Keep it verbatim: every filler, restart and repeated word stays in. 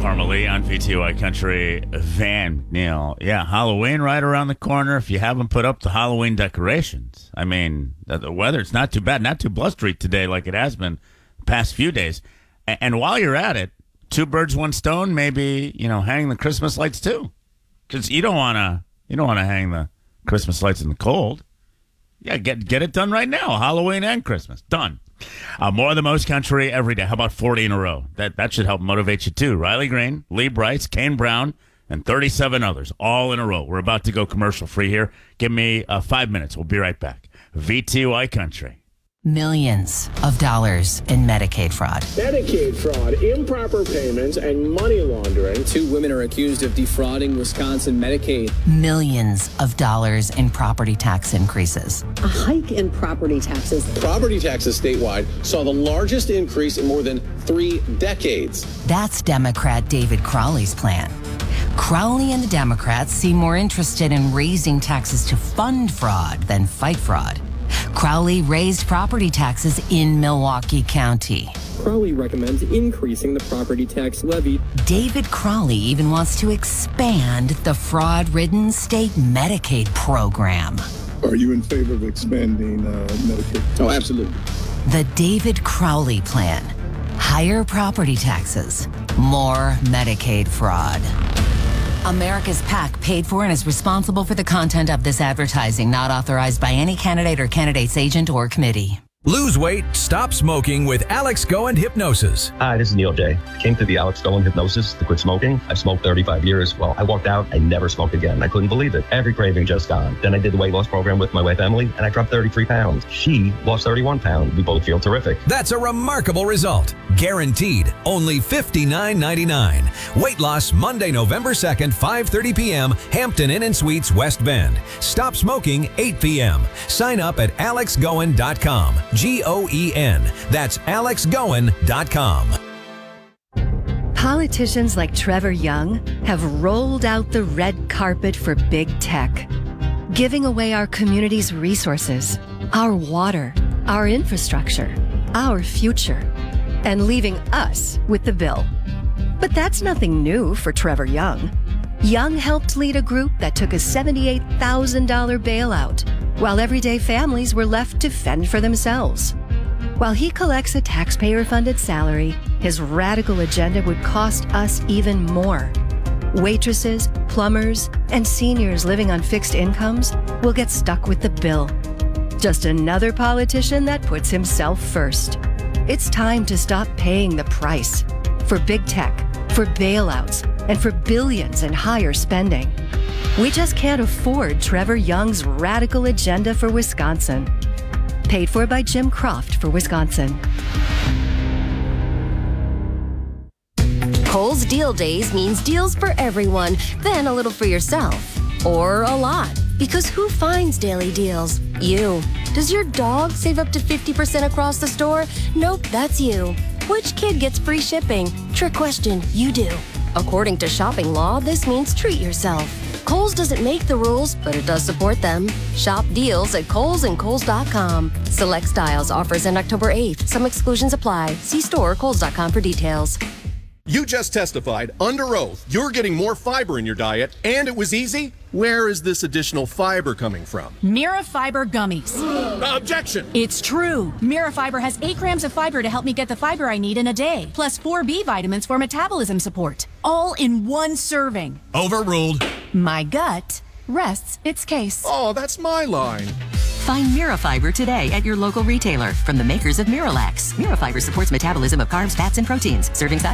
Parmalee on V T Y Country. Van Neal. Yeah, Halloween right around the corner. If you haven't put up the Halloween decorations, I mean, the, the weather's not too bad, not too blustery today like it has been the past few days. And, and while you're at it, two birds, one stone, maybe, you know, hang the Christmas lights too. Because you don't want to you don't want to hang the Christmas lights in the cold. Yeah, get get it done right now. Halloween and Christmas. Done. Uh, more than most country every day. How about forty in a row? That that should help motivate you too. Riley Green, Lee Brice, Kane Brown, and thirty-seven others all in a row. We're about to go commercial free here. Give me uh, five minutes. We'll be right back. V T Y Country. Millions of dollars in Medicaid fraud. Medicaid fraud, improper payments, and money laundering. Two women are accused of defrauding Wisconsin Medicaid. Millions of dollars in property tax increases. A hike in property taxes. Property taxes statewide saw the largest increase in more than three decades. That's Democrat David Crowley's plan. Crowley and the Democrats seem more interested in raising taxes to fund fraud than fight fraud. Crowley raised property taxes in Milwaukee County. Crowley recommends increasing the property tax levy. David Crowley even wants to expand the fraud-ridden state Medicaid program. Are you in favor of expanding uh, Medicaid? Oh, absolutely. The David Crowley plan. Higher property taxes, more Medicaid fraud. America's PAC paid for and is responsible for the content of this advertising, not authorized by any candidate or candidate's agent or committee. Lose weight, stop smoking with Alex Goen Hypnosis. Hi, this is Neil J. Came through the Alex Goen Hypnosis to quit smoking. I've smoked thirty-five years. Well, I walked out. I never smoked again. I couldn't believe it. Every craving just gone. Then I did the weight loss program with my wife, Emily, and I dropped thirty-three pounds. She lost thirty-one pounds. We both feel terrific. That's a remarkable result. Guaranteed. Only fifty-nine ninety-nine. Weight loss Monday, November second, five thirty p.m. Hampton Inn and Suites, West Bend. Stop smoking, eight p.m. Sign up at alex goen dot com. G O E N. That's alex goen dot com. Politicians like Trevor Young have rolled out the red carpet for big tech, giving away our community's resources, our water, our infrastructure, our future, and leaving us with the bill. But that's nothing new for Trevor Young. Young helped lead a group that took a seventy-eight thousand dollars bailout, while everyday families were left to fend for themselves. While he collects a taxpayer-funded salary, his radical agenda would cost us even more. Waitresses, plumbers, and seniors living on fixed incomes will get stuck with the bill. Just another politician that puts himself first. It's time to stop paying the price for big tech, for bailouts, and for billions in higher spending. We just can't afford Trevor Young's radical agenda for Wisconsin. Paid for by Jim Croft for Wisconsin. Kohl's Deal Days means deals for everyone, then a little for yourself. Or a lot. Because who finds daily deals? You. Does your dog save up to fifty percent across the store? Nope, that's you. Which kid gets free shipping? Trick question, you do. According to shopping law, this means treat yourself. Kohl's doesn't make the rules, but it does support them. Shop deals at Kohl's and Kohl's dot com. Select styles offers end October eighth. Some exclusions apply. See store or Kohl's dot com for details. You just testified under oath you're getting more fiber in your diet, and it was easy? Where is this additional fiber coming from? Mirafiber gummies. Objection! It's true. Mirafiber has eight grams of fiber to help me get the fiber I need in a day, plus four B vitamins for metabolism support, all in one serving. Overruled. My gut rests its case. Oh, that's my line. Find Mirafiber today at your local retailer from the makers of Miralax. Mirafiber supports metabolism of carbs, fats, and proteins. Serving size